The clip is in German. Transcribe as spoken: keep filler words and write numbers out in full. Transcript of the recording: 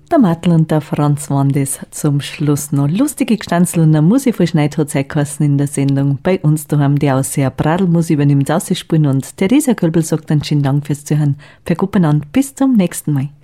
Der Mattel und der Franz waren das zum Schluss noch. Lustige Gestanzel und eine Musik von Schneid hat Zeit geheißen in der Sendung. Bei uns daheim die Aussehen Bradelmusik übernimmt Ausspielen und Theresa Kölbel sagt einen schönen Dank fürs Zuhören. Verkuppen an, bis zum nächsten Mal.